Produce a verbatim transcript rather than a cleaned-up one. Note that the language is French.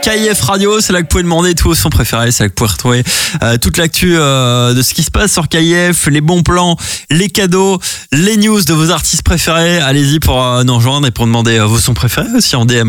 K I F Radio, c'est là que vous pouvez demander tous vos sons préférés, c'est là que vous pouvez retrouver euh, toute l'actu euh, de ce qui se passe sur K I F, les bons plans, les cadeaux, les news de vos artistes préférés. Allez-y pour euh, nous rejoindre et pour demander euh, vos sons préférés aussi en D M.